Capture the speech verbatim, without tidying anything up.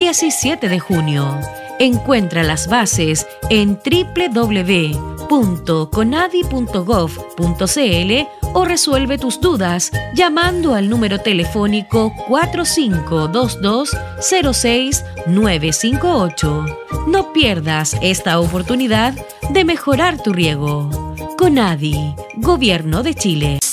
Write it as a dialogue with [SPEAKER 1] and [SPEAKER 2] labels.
[SPEAKER 1] diecisiete de junio. Encuentra las bases en doble u doble u doble u punto conadi punto gov punto cl o resuelve tus dudas llamando al número telefónico cuatro cinco dos dos cero seis nueve cinco ocho. No pierdas esta oportunidad de mejorar tu riego. Conadi, Gobierno de Chile.